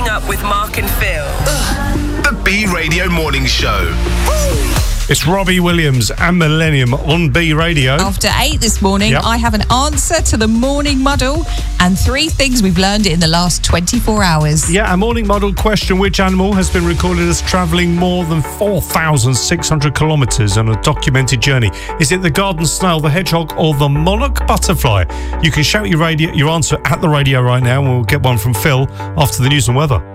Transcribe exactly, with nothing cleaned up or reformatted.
Waking Up with Mark and Phil. The B Radio Morning Show. It's Robbie Williams and Millennium on B Radio. After eight this morning, Yep. I have an answer to the morning muddle and three things we've learned in the last twenty-four hours. Yeah, a morning model question: which animal has been recorded as travelling more than four thousand six hundred kilometres on a documented journey? Is it the garden snail, the hedgehog, or the monarch butterfly? You can shout your radio, your answer at the radio right now, and we'll get one from Phil after the news and weather.